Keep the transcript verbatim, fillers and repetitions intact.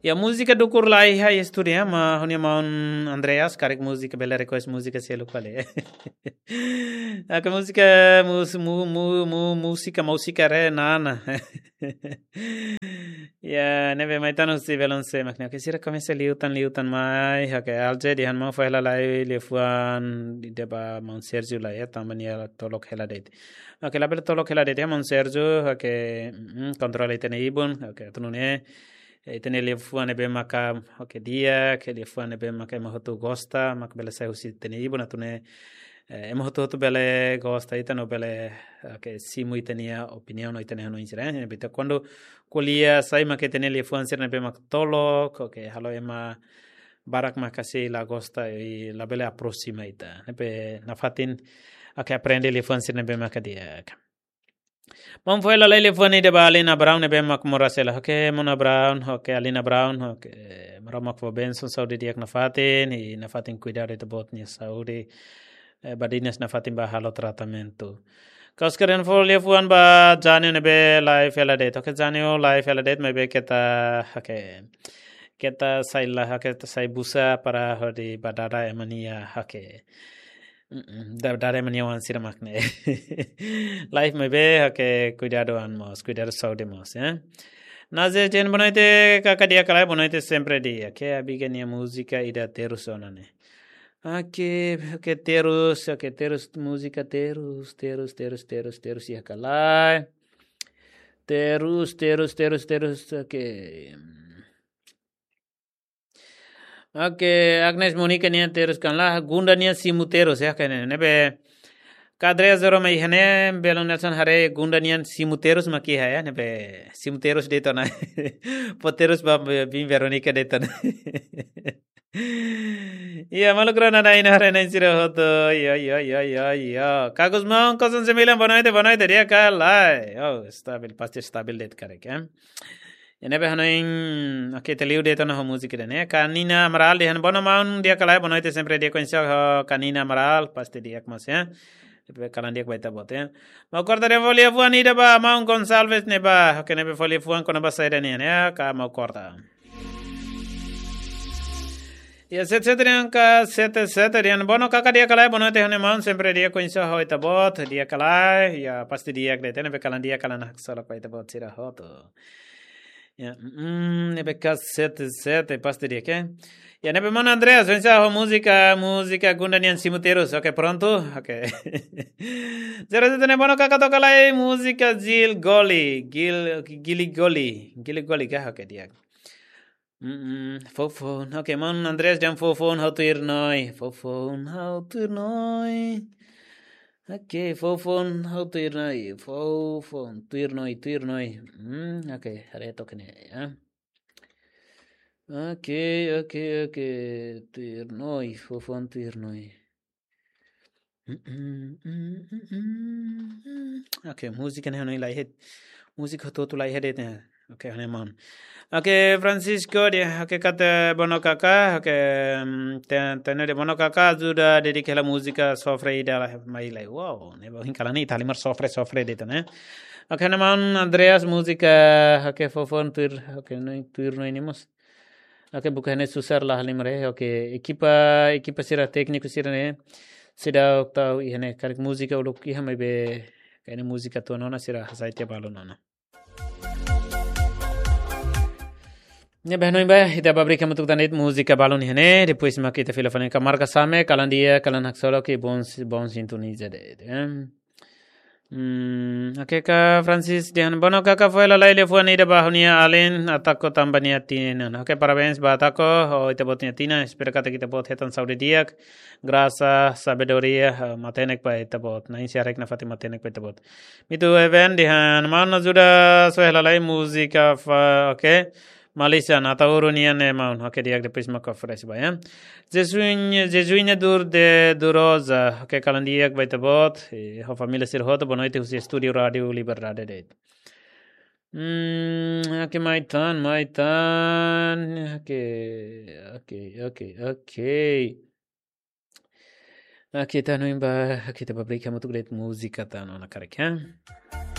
Ya música do curlai hai estudia ma hunia maun Andreas karek música bela request música selo quale. Aka música mus mu mu mu música música re nana. Ya neve mai tanu si velon se makna ke sira kame se liutan liutan mai ha ke alje di han ma fela lai le fuan di deba mon Sergio la ya tamania tolok hela det. Ake la bel tolok hela det mon Sergio ha ke controle tene ibun ha ke tunune itene le fuane be maka oke dia ke le fuane be maka ma hotu gosta mak bele sai usi tene ibu na tune e mo hotu hotu bele gosta itano bele ke simu itenia opinion itene hano insira ne bita quando kulia sai ma ke tene le fuan sir ne be mak tolo ke halo ema barak makasi la gosta e la bele aproxima ita ne be na fatin ake aprende le fuan sir ne be maka dia Mam foi la lele foni de ba Alina Brown ne be mak morasela ke Mona Brown ke Alina Brown ke maramak fo Benson Saudi diak na fatin e na fatin cuidar de bot ni Saudi badinas na fatin ba halo tratamento Kaskaren fo le fuan ba jane ne be life ela de to ke jane o life ela de me be keta ke keta saila ke sai busa para hodi badara emania hake Dare mania wan sira makne. Life me be ke cuidado an mos, cuidado saúde mos, eh. Naze ten bonaite kakadia kala bonaite sempre dia, ke abigania música ida terus onane. Ake ke terus, ke terus música terus, terus terus terus terus ya kala. Terus terus terus terus ke Oke, Agnes Monica niya teros kan lah gunda niya simuteros ya kan nebe kadre zero mai hane belon Nelson hare gunda niya simuteros maki ha ya nebe simuteros de tona poteros ba bim Veronica de tona Iya malukro na nain hare nain sira hoto ya ya ya ya ya kagos maun kosan se milan banai de banai de dia kalai oh stabil pasti stabil det karek ya Enebe hanoin ake teliu de tono música de ne canina amaral de han bono maun dia kalai bonoite sempre dia coinsa canina amaral paste dia mas ya Depe kalan dia baita bote ma corta de folia fuan ida ba maun Gonçalves ne ba ke nebe folia fuan kono ba saida ne ya ka ma corta Ya set set rian ka set set rian bono kaka dia kalai bonoite hane maun sempre dia coinsa hoita bot dia kalai ya paste dia de nebe kalan dia kalan haksala baita bot sira hoto Ya, mm, nebe kas sete sete pasteria que. Ya nebe man Andreas, vensa ho música, música gunda nian simuteros, ok pronto, ok. Zero sete ne bono kaka toka lai música Gil Goli, Gil Gili Goli, Gili Goli ka ok dia. Mm, fofon, ok man Andreas jam fofon how to ir noi, fofon how to ir noi. Okay, fofon how to ir noi, fofon to ir noi, to ir noi. Hmm, okay, hare tokene ya. Okay, okay, okay, to ir noi, fofon to ir noi. Okay, música ne noi lai het. Música to to lai het ne. Okay, hane man. Okay, Francisco dia okay kata bono kaka okay tener de bono kaka sudah dedique la música sofre ida la mai lai wow ne bohin kala ni talimar sofre sofre de tane okay ne man Andreas música okay fofon tur okay no tur no inimos okay bukan susar la halimre okay equipa equipa sira técnico sira ne sida octau ihne karik música uluk ihame be kene música to nona sira hasaite balo nona Ne behnoin ba ida babri kamu tuk tanit música balon hene depois ma kita filafane kamarka same kalandia kalan haksolo ke bon bon sintoniza de Hmm akeka Francis dihan bono kaka foi la laile foi ida bahunia alen atako tambania tina okay parabéns ba atako o ita botnia tina espero kata kita bot hetan saudi diak grasa sabedoria matenek pa ita bot na insiarek na fatima matenek pa ita bot mitu event dihan mana sudah so la lai música okay Malaysia na tauro nian e maun hake diak de prisma conference ba ya jesuin jesuin dur de duroza hake kalandiak ba tabot ho família sir hot bonoite usi studio radio liberdade de mm hake maitan maitan hake okay okay okay hake tanu imba hake tababri kamu tu great música tanu na karek ha